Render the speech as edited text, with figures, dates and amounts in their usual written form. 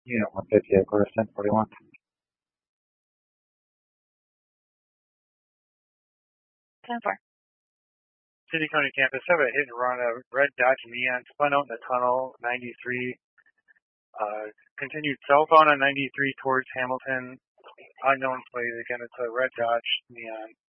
Unit 150, Aquarius 1041. City County Campus, have a hit and run, a red Dodge Neon, spun out in the tunnel, 93, continued southbound on 93 towards Hamilton, unknown plate, again, it's a red Dodge Neon.